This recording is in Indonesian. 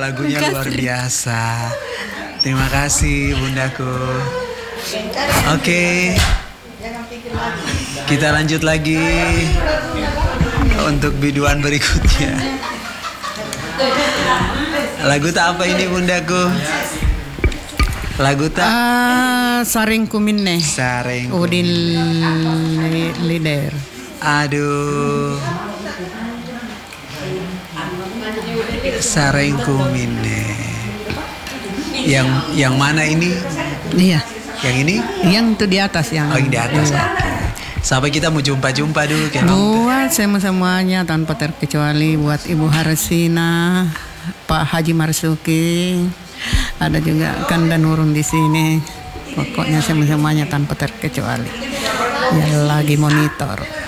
lagunya luar biasa. Terima kasih bundaku. Oke, kita lanjut lagi untuk biduan berikutnya. Lagu tak apa ini bundaku? Lagu tak? Saring kuminne. Saring Udin Lider. Aduh. Saring kumine. Yang mana ini? Iya. Yang ini? Yang itu di atas yang. Oh, yang di atas. Iya. Oke. Sampai kita mau jumpa-jumpa dulu Buat semuanya tanpa terkecuali buat Ibu Harsina, Pak Haji Marsuki, ada juga Kanda Nurun di sini. Pokoknya semuanya tanpa terkecuali. Yang lagi monitor.